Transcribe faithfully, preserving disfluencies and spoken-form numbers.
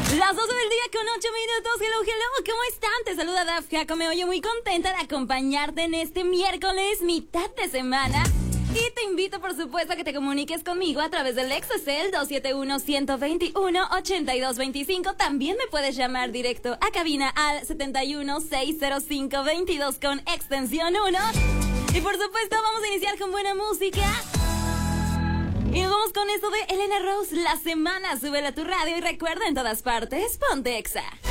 Las doce del día con ocho minutos. Hello, hello, ¿cómo están? Te saluda Daf Jaco. Me oye muy contenta de acompañarte en este miércoles, mitad de semana. Y te invito, por supuesto, a que te comuniques conmigo a través del Exocel dos siete uno, uno dos uno, ocho dos dos cinco. También me puedes llamar directo a cabina al setenta y uno, seiscientos cinco, veintidós con extensión uno. Y por supuesto, vamos a iniciar con buena música. Y nos vamos con esto de Elena Rose, La Semana. Súbela a tu radio y recuerda, en todas partes, ponte Exa.